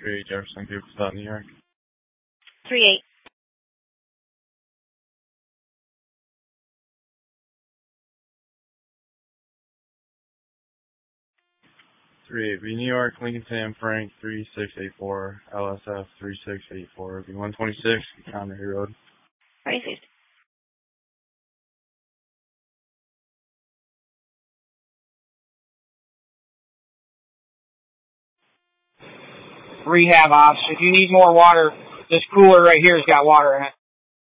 38 Jefferson, Cooperstown, New York. 38. V New York, Lincoln Sam Frank 3684, LSF 3684, V126, Connery Road. 26. Rehab ops. If you need more water, this cooler right here has got water in it.